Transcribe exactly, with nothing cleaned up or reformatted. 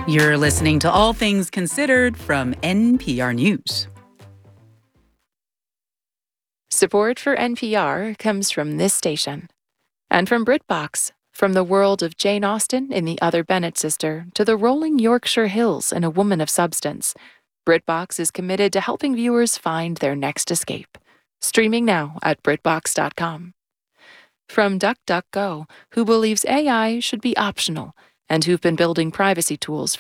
You're listening to All Things Considered from N P R News. Support for N P R comes from this station. And from BritBox, from the world of Jane Austen in The Other Bennet Sister to the rolling Yorkshire Hills in A Woman of Substance, BritBox is committed to helping viewers find their next escape. Streaming now at BritBox dot com. From DuckDuckGo, who believes A I should be optional and who've been building privacy tools